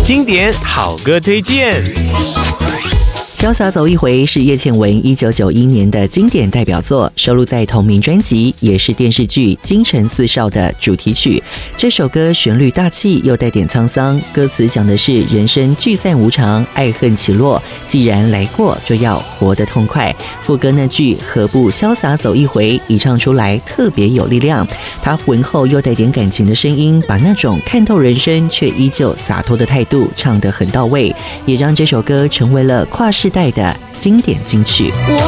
经典好歌推荐。 潇洒走一回是叶倩文1991年的经典代表作，收录在同名专辑，也是电视剧《京城四少》的主题曲。这首歌旋律大气又带点沧桑，歌词讲的是人生聚散无常，爱恨起落，既然来过就要活得痛快。副歌那句何不潇洒走一回，一唱出来特别有力量。他浑厚又带点感情的声音，把那种看透人生却依旧洒脱的态度唱得很到位，也让这首歌成为了跨世代的经典金曲。 我